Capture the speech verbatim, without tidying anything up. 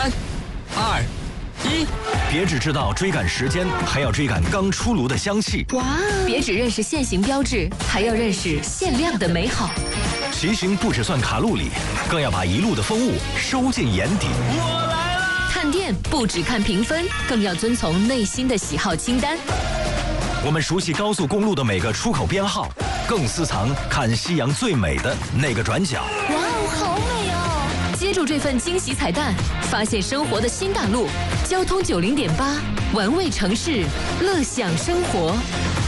三、二、一， 别只知道追赶时间，还要追赶刚出炉的香气。 哇！别只认识现行标志，还要认识限量的美好。 骑行不只算卡路里，更要把一路的风物收进眼底。 我来啦！ 看店不只看评分，更要遵从内心的喜好清单。 我们熟悉高速公路的每个出口编号，更私藏看夕阳最美的那个转角。 哇哦，好美哦！接住这份惊喜彩蛋，发现生活的新大陆。交通九零点八，玩味城市，乐享生活。